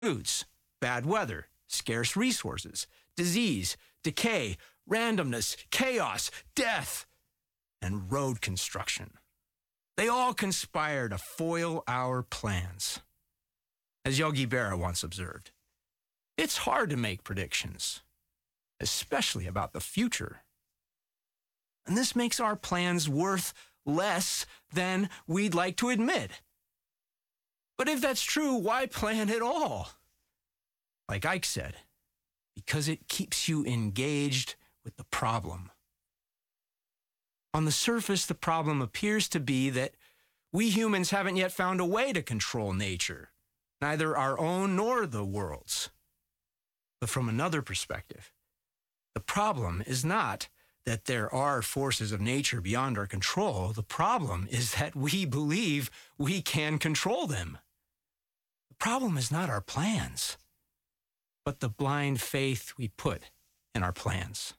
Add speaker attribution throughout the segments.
Speaker 1: foods, bad weather, scarce resources, disease, decay, randomness, chaos, death, and road construction. They all conspire to foil our plans. As Yogi Berra once observed, it's hard to make predictions, especially about the future. And this makes our plans worth less than we'd like to admit. But if that's true, why plan at all? Like Ike said, because it keeps you engaged with the problem. On the surface, the problem appears to be that we humans haven't yet found a way to control nature, neither our own nor the world's. But from another perspective, the problem is not that there are forces of nature beyond our control. The problem is that we believe we can control them. The problem is not our plans, but the blind faith we put in our plans.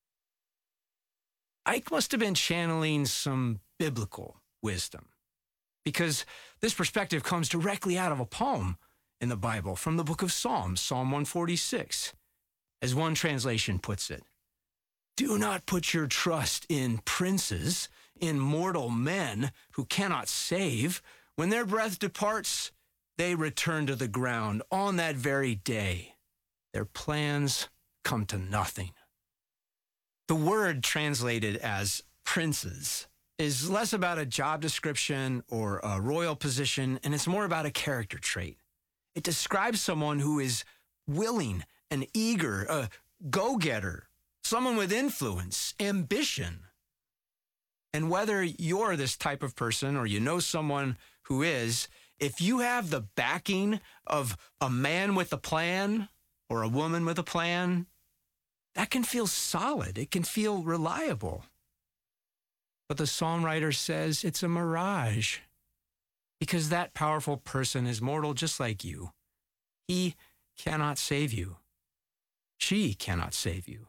Speaker 1: Ike must have been channeling some biblical wisdom, because this perspective comes directly out of a poem in the Bible from the book of Psalms, Psalm 146. As one translation puts it, "Do not put your trust in princes, in mortal men who cannot save. When their breath departs, they return to the ground on that very day. Their plans come to nothing." The word translated as princes is less about a job description or a royal position, and it's more about a character trait. It describes someone who is willing and eager, a go-getter, someone with influence, ambition. And whether you're this type of person or you know someone who is, if you have the backing of a man with a plan or a woman with a plan, that can feel solid. It can feel reliable. But the songwriter says it's a mirage, because that powerful person is mortal just like you. He cannot save you. She cannot save you.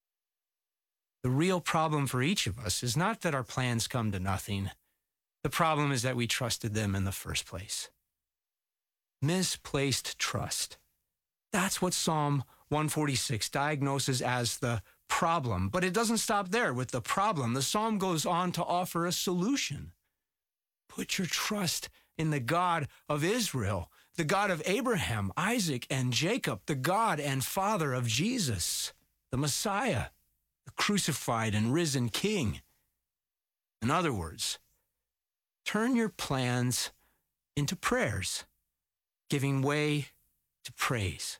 Speaker 1: The real problem for each of us is not that our plans come to nothing. The problem is that we trusted them in the first place. Misplaced trust. That's what Psalm 146 diagnoses as the problem. But it doesn't stop there with the problem. The psalm goes on to offer a solution. Put your trust in the God of Israel, the God of Abraham, Isaac, and Jacob, the God and Father of Jesus, the Messiah, the crucified and risen King. In other words, turn your plans into prayers, giving way to praise.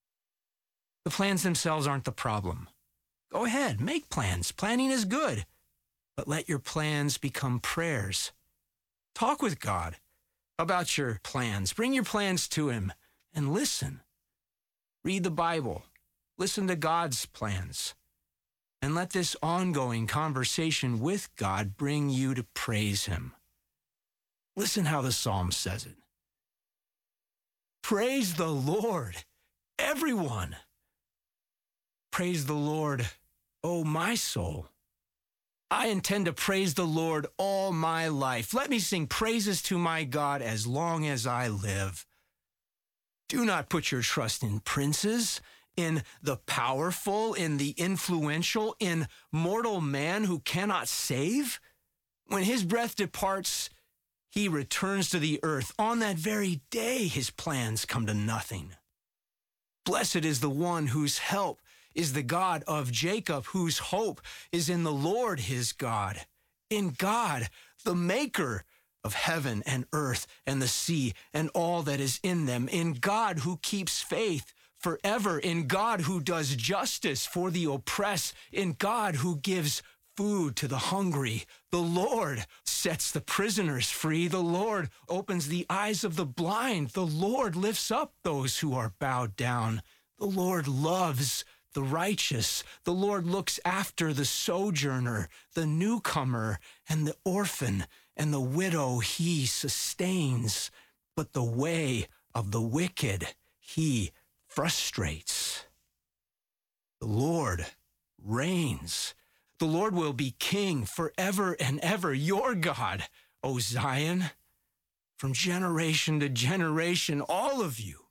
Speaker 1: The plans themselves aren't the problem. Go ahead, make plans. Planning is good. But let your plans become prayers. Talk with God about your plans. Bring your plans to Him and listen. Read the Bible. Listen to God's plans. And let this ongoing conversation with God bring you to praise Him. Listen how the psalm says it. Praise the Lord, everyone. Praise the Lord, O my soul. I intend to praise the Lord all my life. Let me sing praises to my God as long as I live. Do not put your trust in princes, in the powerful, in the influential, in mortal man who cannot save. When his breath departs, he returns to the earth. On that very day, his plans come to nothing. Blessed is the one whose help is the God of Jacob, whose hope is in the Lord his God, in God, the maker of heaven and earth and the sea and all that is in them, in God who keeps faith forever, in God who does justice for the oppressed, in God who gives food to the hungry. The Lord sets the prisoners free. The Lord opens the eyes of the blind. The Lord lifts up those who are bowed down. The Lord loves the righteous. The Lord looks after the sojourner, the newcomer, and the orphan, and the widow He sustains. But the way of the wicked He frustrates. The Lord reigns. The Lord will be king forever and ever, your God, O Zion. From generation to generation, all of you